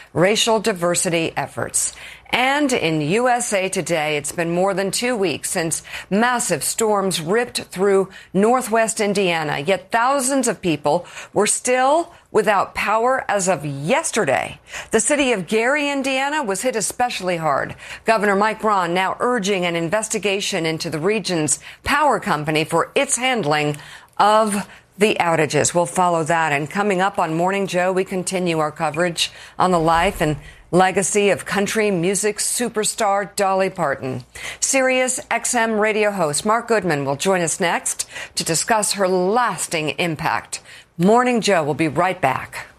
racial diversity efforts. And in USA Today, it's been more than 2 weeks since massive storms ripped through northwest Indiana, yet thousands of people were still without power as of yesterday. The city of Gary, Indiana, was hit especially hard. Governor Mike Braun now urging an investigation into the region's power company for its handling of the outages. We'll follow that. And coming up on Morning Joe, we continue our coverage on the life and legacy of country music superstar Dolly Parton. Sirius XM radio host Mark Goodman will join us next to discuss her lasting impact. Morning Joe will be right back.